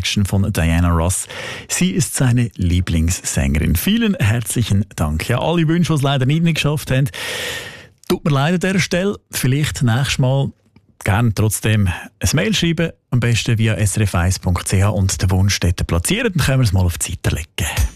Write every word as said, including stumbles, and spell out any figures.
Connection von Diana Ross. Sie ist seine Lieblingssängerin. Vielen herzlichen Dank. Ja, alle Wünsche, die es leider nicht geschafft haben, tut mir leid an dieser Stelle. Vielleicht nächstes Mal gerne trotzdem ein Mail schreiben, am besten via s r f eins punkt c h und den Wunsch dort platzieren. Dann können wir es mal auf die Seite legen.